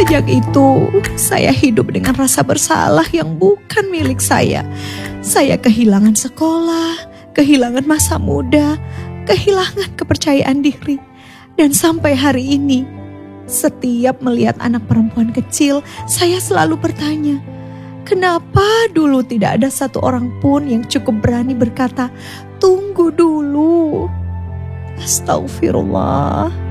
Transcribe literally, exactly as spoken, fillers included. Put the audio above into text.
Sejak itu, saya hidup dengan rasa bersalah yang bukan milik saya. Saya kehilangan sekolah, kehilangan masa muda, kehilangan kepercayaan diri. Dan sampai hari ini, setiap melihat anak perempuan kecil, saya selalu bertanya, kenapa dulu tidak ada satu orang pun yang cukup berani berkata, tunggu dulu. Astagfirullah.